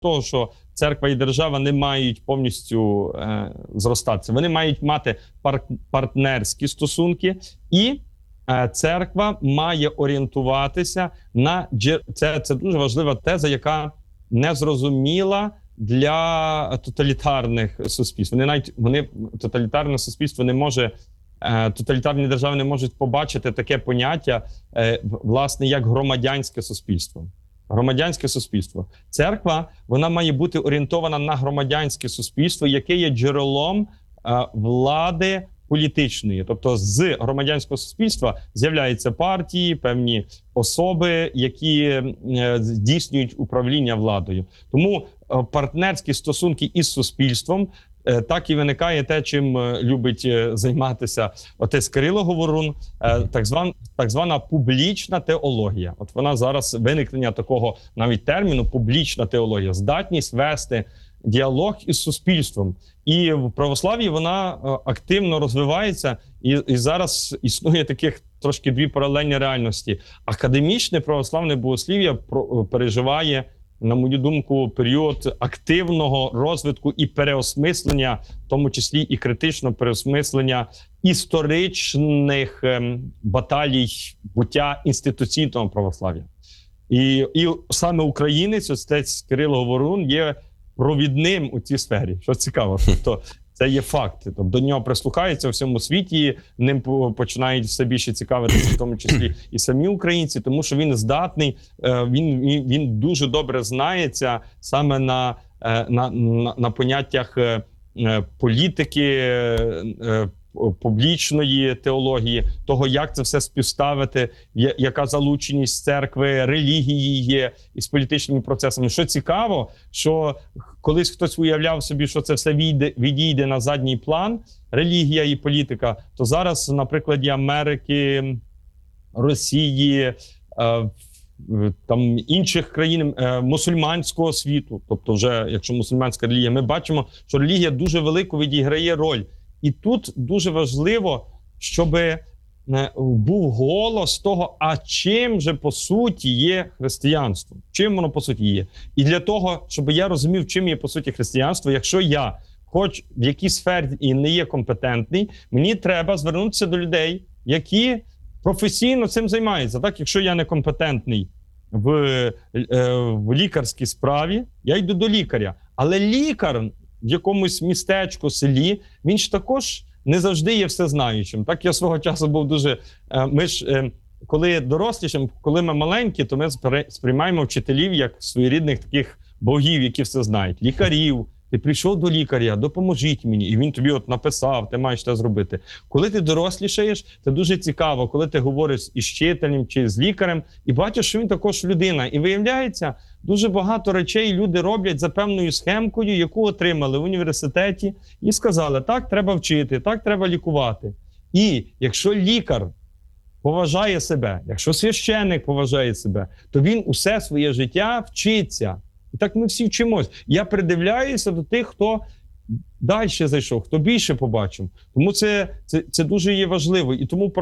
того, що церква і держава не мають повністю зростатися. Вони мають мати партнерські стосунки, і церква має орієнтуватися на... Це дуже важлива теза, яка не зрозуміла для тоталітарних суспільств. Тоталітарне суспільство не може, тоталітарні держави не можуть побачити таке поняття, власне, як громадянське суспільство. Громадянське суспільство. Церква, вона має бути орієнтована на громадянське суспільство, яке є джерелом влади політичної. Тобто з громадянського суспільства з'являються партії, певні особи, які здійснюють управління владою. Тому партнерські стосунки із суспільством, так і виникає те, чим любить займатися отець Кирило Говорун, так звана публічна теологія. От вона зараз, виникнення такого навіть терміну, публічна теологія, здатність вести діалог із суспільством. І в православ'ї вона активно розвивається, і зараз існує таких трошки дві паралельні реальності. Академічне православне богослів'я переживає, на мою думку, період активного розвитку і переосмислення, в тому числі і критичного переосмислення історичних баталій буття інституційного православ'я. І саме українець, отець Кирило Говорун, є провідним у цій сфері, що цікаво. Тобто це є факт. Тобто до нього прислухаються у всьому світі, ним починають все більше цікавитися, в тому числі і самі українці, тому що він здатний, він дуже добре знається саме на поняттях політики, публічної теології, того, як це все співставити, яка залученість церкви, релігії є із політичними процесами. Що цікаво, що колись хтось уявляв собі, що це все відійде на задній план, релігія і політика, то зараз на прикладі Америки, Росії, там інших країн мусульманського світу, тобто вже якщо мусульманська релігія, ми бачимо, що релігія дуже велику відіграє роль. І тут дуже важливо, щоб був голос того, а чим же по суті є християнство? Чим воно по суті є? І для того, щоб я розумів, чим є по суті християнство, якщо я хоч в якійсь сфері і не є компетентний, мені треба звернутися до людей, які професійно цим займаються. Так, якщо я не компетентний в лікарській справі, я йду до лікаря. Але лікар в якомусь містечку, селі, він ж також не завжди є всезнаючим. Так, я свого часу був дуже... Ми ж, коли дорослішим, коли ми маленькі, то ми сприймаємо вчителів як своєрідних таких богів, які все знають. Лікарів. Ти прийшов до лікаря, допоможіть мені, і він тобі от написав, ти маєш це зробити. Коли ти дорослішаєш, це дуже цікаво, коли ти говориш із вчителем чи з лікарем, і бачиш, що він також людина. І виявляється, дуже багато речей люди роблять за певною схемкою, яку отримали в університеті, і сказали, так треба вчити, так треба лікувати. І якщо лікар поважає себе, якщо священник поважає себе, то він усе своє життя вчиться. І так ми всі вчимось. Я придивляюся до тих, хто далі зайшов, хто більше побачив. Тому це дуже є важливо. І тому в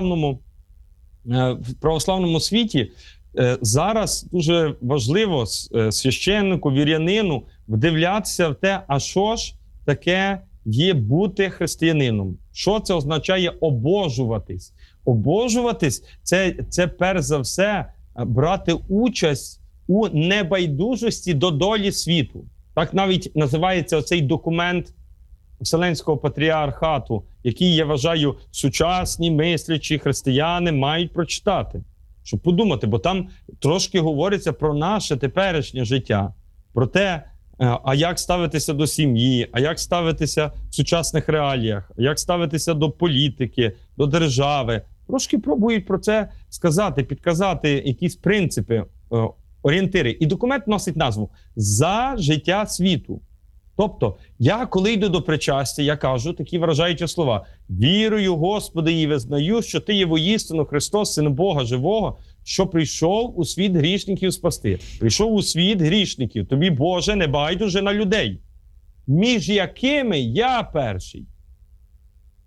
православному світі зараз дуже важливо священнику, вірянину вдивлятися в те, а що ж таке є бути християнином. Що це означає обожуватись? Обожуватись – це перш за все брати участь у небайдужості до долі світу. Так навіть називається оцей документ Вселенського патріархату, який, я вважаю, сучасні мислячі християни мають прочитати. Щоб подумати, бо там трошки говориться про наше теперішнє життя. Про те, а як ставитися до сім'ї, а як ставитися в сучасних реаліях, а як ставитися до політики, до держави. Трошки пробують про це сказати, підказати якісь принципи, орієнтири. І документ носить назву «За життя світу». Тобто, я коли йду до причастя, я кажу такі вражаючі слова. «Вірую, Господи, і визнаю, що Ти є воістину Христос, Син Бога живого, що прийшов у світ грішників спасти». Прийшов у світ грішників. Тобі, Боже, не байдуже на людей, між якими я перший.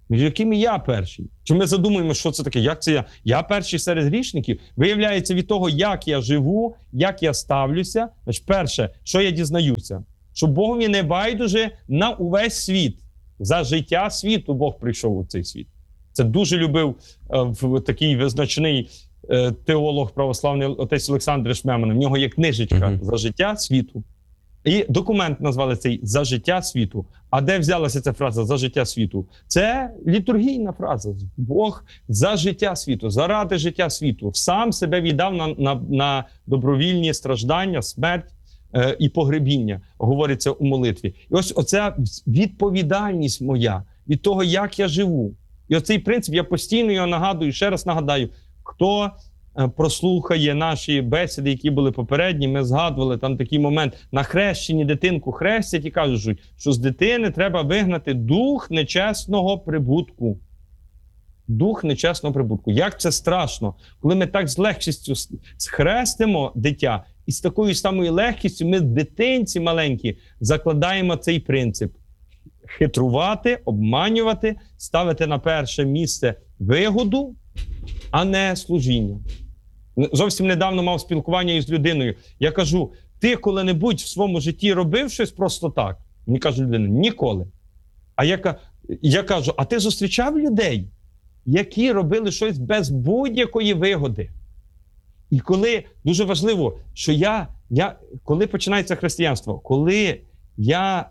Між якими я перший? Чи ми задумуємо, що це таке? Як це я? Я перший серед грішників? Виявляється, від того, як я живу, як я ставлюся. Значить, перше, що я дізнаюся? Що Богові не байдуже на увесь світ. За життя світу Бог прийшов у цей світ. Це дуже любив такий визначний теолог православний отець Олександр Шмеман. В нього є книжечка «За життя світу». І документ назвали цей «За життя світу». А де взялася ця фраза «За життя світу»? Це літургійна фраза. Бог за життя світу, заради життя світу. Сам себе віддав на добровільні страждання, смерть і погребіння, говориться у молитві. І ось оця відповідальність моя від того, як я живу. І оцей принцип, я постійно його нагадую, ще раз нагадаю, хто прослухає наші бесіди, які були попередні, ми згадували там такий момент, на хрещенні дитинку хрестять і кажуть, що з дитини треба вигнати дух нечесного прибутку. Дух нечесного прибутку. Як це страшно, коли ми так з легкістю схрестимо дитя, і з такою самою легкістю ми дитинці маленькі закладаємо цей принцип. Хитрувати, обманювати, ставити на перше місце вигоду, а не служіння. Зовсім недавно мав спілкування із людиною. Я кажу, ти коли-небудь в своєму житті робив щось просто так? Мені каже людина, ніколи. А я кажу, а ти зустрічав людей, які робили щось без будь-якої вигоди? І коли, дуже важливо, що коли починається християнство, коли я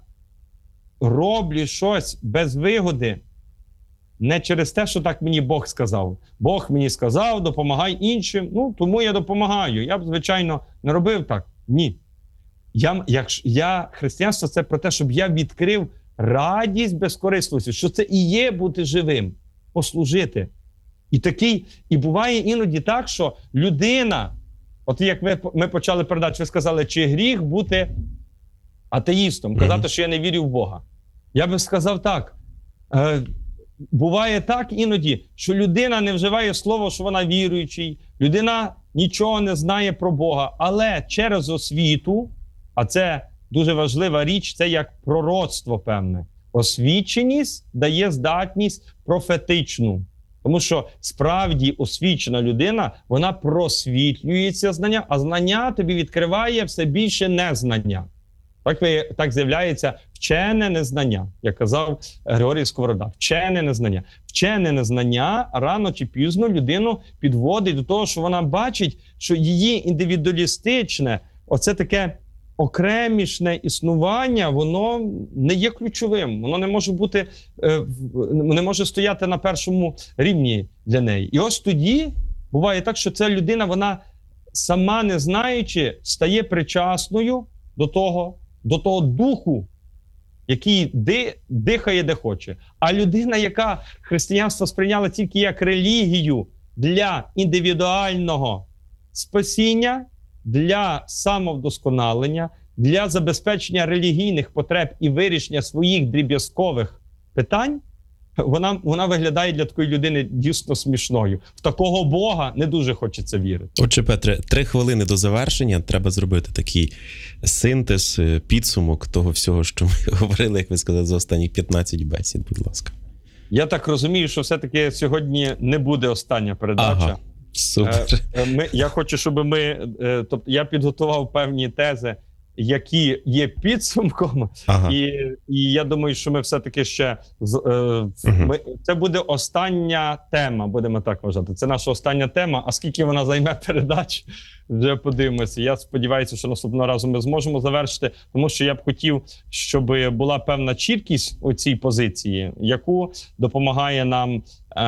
роблю щось без вигоди, не через те, що так мені Бог сказав. Бог мені сказав, допомагай іншим, тому я допомагаю. Я б, звичайно, не робив так. Ні. Християнство – це про те, щоб я відкрив радість безкорисливості, що це і є бути живим, послужити. І буває іноді так, що людина, от як ми почали передачу, ви сказали, чи гріх бути атеїстом, казати, що я не вірю в Бога. Я би сказав так, буває так іноді, що людина не вживає слово, що вона віруючий, людина нічого не знає про Бога, але через освіту, а це дуже важлива річ, це як пророцтво певне. Освіченість дає здатність профетичну. Тому що справді освічена людина, вона просвітлюється знання, а знання тобі відкриває все більше незнання. Так з'являється вчене незнання, як казав Григорій Сковорода. Вчене незнання. Вчене незнання рано чи пізно людину підводить до того, що вона бачить, що її індивідуалістичне, оце таке окремішне існування, воно не є ключовим. Воно не може стояти на першому рівні для неї. І ось тоді буває так, що ця людина, вона сама не знаючи, стає причасною до того духу, який дихає де хоче. А людина, яка християнство сприйняла тільки як релігію для індивідуального спасіння, для самовдосконалення, для забезпечення релігійних потреб і вирішення своїх дріб'язкових питань, вона виглядає для такої людини дійсно смішною. В такого Бога не дуже хочеться вірити. Отже, Петре, 3 хвилини до завершення. Треба зробити такий синтез, підсумок того всього, що ми говорили, як ви сказали, за останні 15 бесід, будь ласка. Я так розумію, що все-таки сьогодні не буде остання передача. Ага, супер. Я хочу, щоб тобто я підготував певні тези, які є підсумком, і я думаю, що ми все-таки ще це буде остання тема, будемо так вважати. Це наша остання тема, а скільки вона займе передач, вже подивимося. Я сподіваюся, що наступного разу ми зможемо завершити, тому що я б хотів, щоб була певна чіткість у цій позиції, яку допомагає нам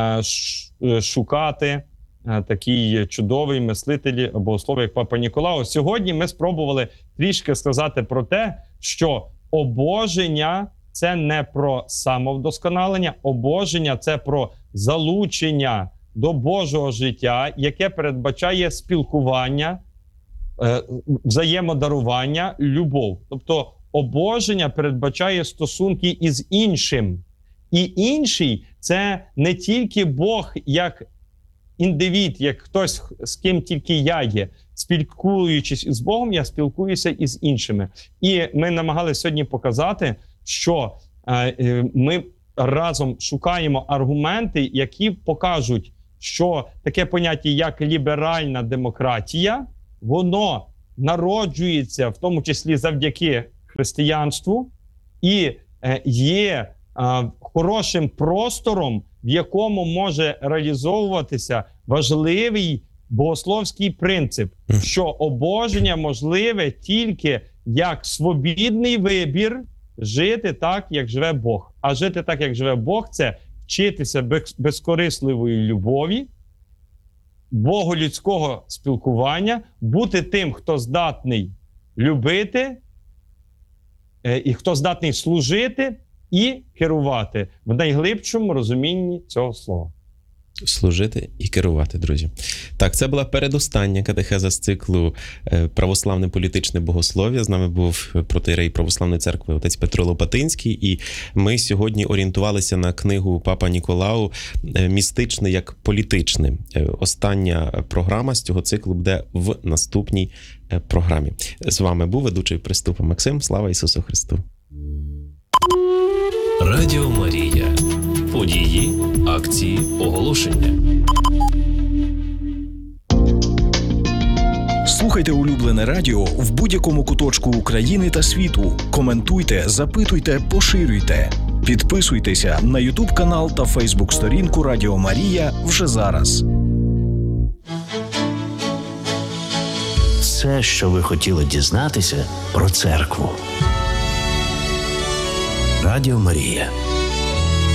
шукати такий чудовий мислитель, богослов, як Папа Ніколао. Сьогодні ми спробували трішки сказати про те, що обоження – це не про самовдосконалення, обоження – це про залучення до Божого життя, яке передбачає спілкування, взаємодарування, любов. Тобто обоження передбачає стосунки із іншим. І інший – це не тільки Бог як індивід, як хтось, з ким тільки я є. Спілкуючись із Богом, я спілкуюся із іншими. І ми намагалися сьогодні показати, що ми разом шукаємо аргументи, які покажуть, що таке поняття, як ліберальна демократія, воно народжується, в тому числі завдяки християнству, і є хорошим простором, в якому може реалізовуватися важливий богословський принцип, що обоження можливе тільки як свобідний вибір жити так, як живе Бог. А жити так, як живе Бог, це вчитися безкорисливої любові, боголюдського спілкування, бути тим, хто здатний любити, і хто здатний служити і керувати в найглибшому розумінні цього слова. Служити і керувати, друзі. Так, це була передостання катехеза з циклу «Православне політичне богослов'я». З нами був протоієрей Православної церкви отець Петро Лопатинський. І ми сьогодні орієнтувалися на книгу Папа Ніколау «Містичне як політичне». Остання програма з цього циклу буде в наступній програмі. З вами був ведучий Приступа Максим. Слава Ісусу Христу! Радіо Марія. Події, акції, оголошення. Слухайте улюблене радіо в будь-якому куточку України та світу. Коментуйте, запитуйте, поширюйте. Підписуйтеся на YouTube канал та Facebook сторінку Радіо Марія вже зараз. Все, що ви хотіли дізнатися про церкву. Радіо Марія.